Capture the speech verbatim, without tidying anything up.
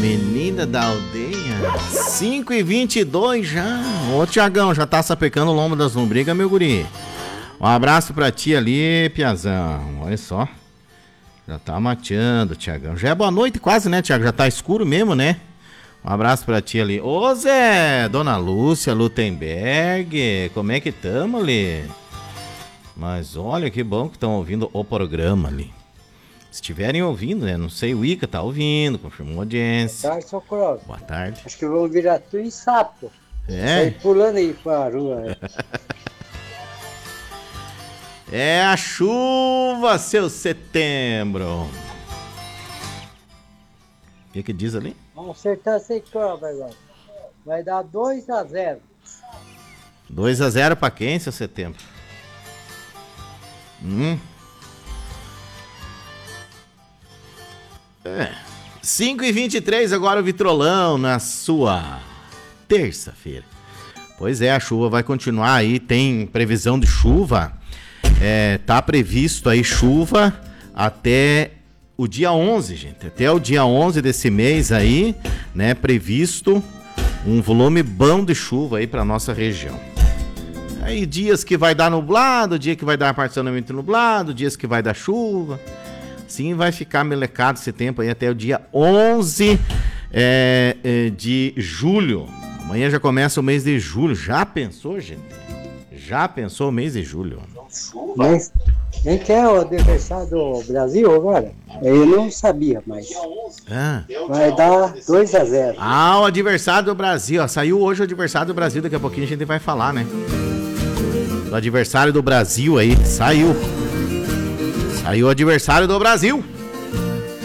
Menina da aldeia. cinco e vinte e dois já. Ô, Tiagão, já tá sapecando o lombo das lombrigas, meu guri. Um abraço pra ti ali, Piazão. Olha só. Já tá mateando, Tiagão. Já é boa noite quase, né, Tiago? Já tá escuro mesmo, né? Um abraço pra ti ali. Ô, Zé, Dona Lúcia Lutemberg, como é que tamo ali? Mas olha que bom que estão ouvindo o programa ali. Se estiverem ouvindo, né? Não sei, o Ica tá ouvindo, confirmou a audiência. Boa tarde, Socorro. Boa tarde. Acho que vão virar tu em sapo. É? Sai pulando aí pra rua. Né? É a chuva, seu setembro. O que que diz ali? Vamos acertar essa prova agora. Vai dar dois a zero. dois a zero pra quem, seu setembro? Hum. É. cinco e vinte e três agora o Vitrolão na sua terça-feira. Pois é, a chuva vai continuar aí, tem previsão de chuva. É, tá previsto aí chuva até o dia onze, gente. Até o dia onze desse mês aí, né, previsto um volume bom de chuva aí pra nossa região. Aí dias que vai dar nublado, dia que vai dar parcialmente nublado, dias que vai dar chuva. Sim, vai ficar melecado esse tempo aí até o dia onze é, é, de julho. Amanhã já começa o mês de julho. Já pensou, gente? Já pensou o mês de julho? Nem, nem que é o aniversário do Brasil agora? Eu não sabia, mas Ah. vai dar dois a zero. Ah, o adversário do Brasil. Ó, saiu hoje o adversário do Brasil. Daqui a pouquinho a gente vai falar, né? O adversário do Brasil aí. Saiu. Saiu o adversário do Brasil.